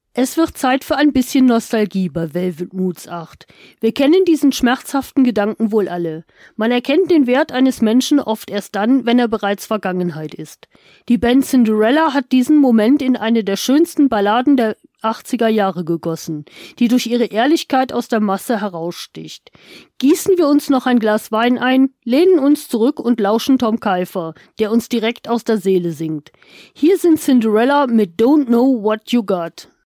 Es wird Zeit für ein bisschen Nostalgie bei Velvet Moods 8. Wir kennen diesen schmerzhaften Gedanken wohl alle. Man erkennt den Wert eines Menschen oft erst dann, wenn er bereits Vergangenheit ist. Die Band Cinderella hat diesen Moment in eine der schönsten Balladen der 80er Jahre gegossen, die durch ihre Ehrlichkeit aus der Masse heraussticht. Gießen wir uns noch ein Glas Wein ein, lehnen uns zurück und lauschen Tom Keifer, der uns direkt aus der Seele singt. Hier sind Cinderella mit Don't Know What You Got.